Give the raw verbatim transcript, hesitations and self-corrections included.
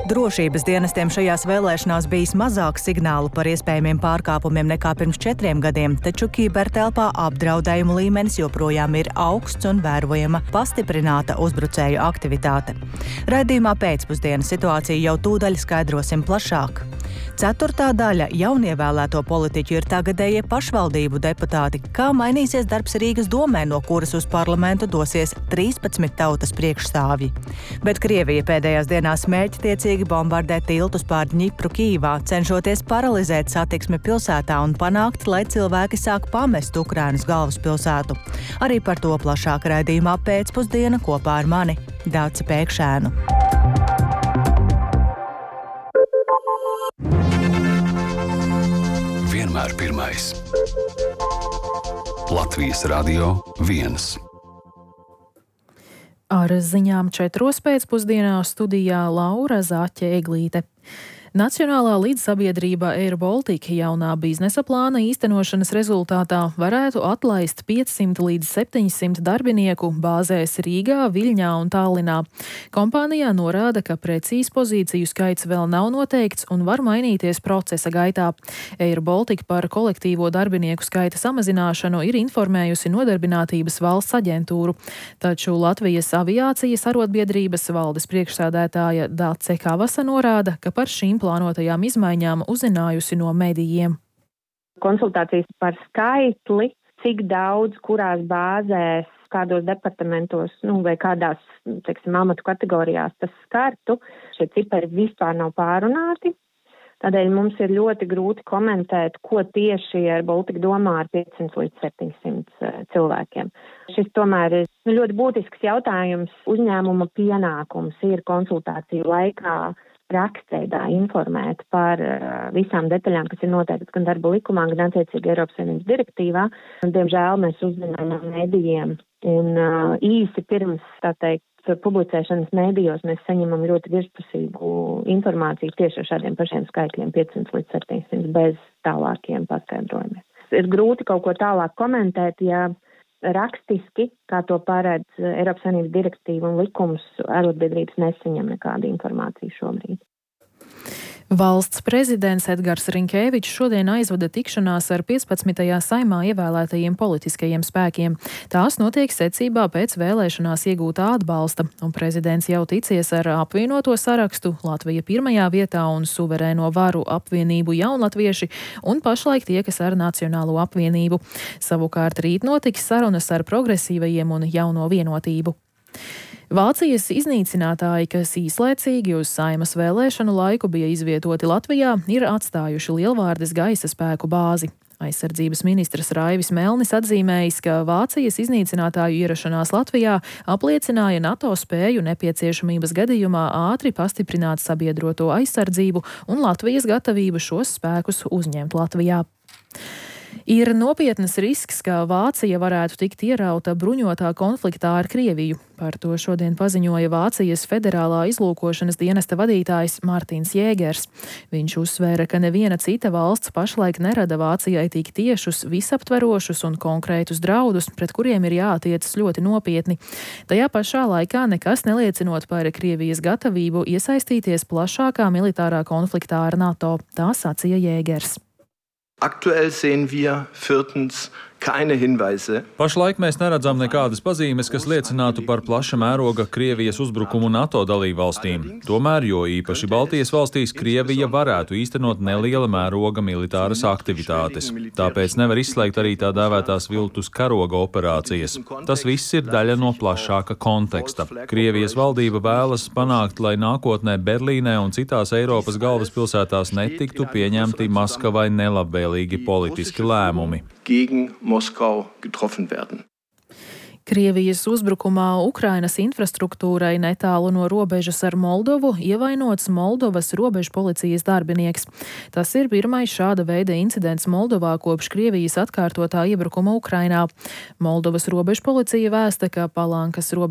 Drošības dienestiem šajās vēlēšanās bijis mazāk signālu par iespējamiem pārkāpumiem nekā pirms četriem gadiem, taču kibertelpā apdraudējumu līmenis joprojām ir augsts un vērojama pastiprināta uzbrucēju aktivitāte. Raidījumā pēcpusdienas situāciju jau tūdaļ skaidrosim plašāk. Ceturtā daļa jaunievēlēto politiķu ir tagadējie pašvaldību deputāti. Kā mainīsies darbs Rīgas domē, no kuras uz parlamentu dosies trīspadsmit tautas priekšstāvji. Bet Krievija pēdējās dienās mērķtiecīgi bombardē tiltus pār Dņipru Kijivā, cenšoties paralizēt satiksmi pilsētā un panākt, lai cilvēki sāk pamest Ukrainas galvaspilsētu. Arī par to plašāk raidījumā pēcpusdiena kopā ar mani, Dāci Pēkšēnu. Vienmēr pirmais. Latvijas Radio viens. Ar ziņām četros pēcpusdienā studijā Laura Zaķe-Eglīte. Nacionālā līdzsabiedrība Air Baltica jaunā biznesa plāna īstenošanas rezultātā varētu atlaist piecsimt līdz septiņsimt darbinieku bāzēs Rīgā, Viļņā un Tallinā. Kompānijā norāda, ka precīzs pozīciju skaits vēl nav noteikts un var mainīties procesa gaitā. Air Baltica par kolektīvo darbinieku skaita samazināšanu ir informējusi Nodarbinātības valsts aģentūru, taču Latvijas aviācijas arotbiedrības valdes priekšsēdētāja Dace Kavasa norāda, ka par šīm plānotajām izmaiņām uzzinājusi no medijiem. Konsultācijas par skaitli, cik daudz, kurās bāzēs, kādos departamentos, nu, vai kādās, teiksim, amatu kategorijās tas skartu, šie cipari vispār nav pārunāti. Tādēļ mums ir ļoti grūti komentēt, ko tieši Air Baltica domā ar piecsimt līdz septiņsimt cilvēkiem. Šis tomēr ir nu, ļoti būtisks jautājums. Uzņēmuma pienākums ir konsultāciju laikā rakstveidā informēt par uh, visām detaļām, kas ir noteiktas gan darba likumā, gan attiecīgi Eiropas Savienības direktīvā. Un, diemžēl mēs uzzinām no medijiem un uh, īsi pirms, tā teikt, publicēšanas medijos mēs saņemam ļoti virspusīgu informāciju tieši ar šādiem pašiem skaitļiem piecsimt līdz septiņsimt bez tālākiem paskaidrojumiem. Ir grūti kaut ko tālāk komentēt, ja rakstiski, kā to paredz Eiropas Savienības direktīva un likums, arotbiedrības nesaņem nekādu informāciju šobrīd. Valsts prezidents Edgars Rinkēvičs šodien aizvada tikšanās ar piecpadsmitajā saimā ievēlētajiem politiskajiem spēkiem. Tās notiek secībā pēc vēlēšanās iegūtā atbalsta, un prezidents jau ticies ar apvienoto sarakstu, Latvija pirmajā vietā un suverēno varu apvienību Jaunlatvieši, un pašlaik tiekas ar Nacionālo apvienību. Savukārt rīt notiks sarunas ar progresīvajiem un Jauno vienotību. Vācijas iznīcinātāji, kas īslaicīgi uz Saimas vēlēšanu laiku bija izvietoti Latvijā, ir atstājuši Lielvārdes gaisa spēku bāzi. Aizsardzības ministrs Raivis Melnis atzīmējis, ka Vācijas iznīcinātāju ierašanās Latvijā apliecināja NATO spēju nepieciešamības gadījumā ātri pastiprināt sabiedroto aizsardzību un Latvijas gatavību šos spēkus uzņemt Latvijā. Ir nopietnas risks, ka Vācija varētu tikt ierauta bruņotā konfliktā ar Krieviju. Par to šodien paziņoja Vācijas federālā izlūkošanas dienesta vadītājs Mārtiņš Jēgers. Viņš uzsvēra, ka neviena cita valsts pašlaik nerada Vācijai tik tiešus, visaptverošus un konkrētus draudus, pret kuriem ir jātiecas ļoti nopietni. Tajā pašā laikā nekas neliecinot par Krievijas gatavību iesaistīties plašākā militārā konfliktā ar NATO, tā sacīja Jēgers. Aktuell sehen wir viertens keine Hinweise. Pašlaik mēs neredzam nekādas pazīmes, kas liecinātu par plaša mēroga Krievijas uzbrukumu NATO dalībvalstīm. Tomēr, jo īpaši Baltijas valstīs, Krievija varētu īstenot neliela mēroga militāras aktivitātes. Tāpēc nevar izslēgt arī tā dēvētās viltus karoga operācijas. Tas viss ir daļa no plašāka konteksta. Krievijas valdība vēlas panākt, lai nākotnē Berlīnē un citās Eiropas galvaspilsētās netiktu pieņemti Maskavai nelabvēlīgi politiski lēmumi. Gegen Moskau getroffen werden. Krievijas uzbrukumā Ukrainas infrastruktūrai netālu no robežas ar Moldovu ievainots Moldovas robežu policijas darbinieks. Tas ir pirmais šāda veida incidents Moldovā kopš Krievijas atkārtotā iebrukuma Ukrainā. Moldovas robežu policija vēsta, ka Palankas robežu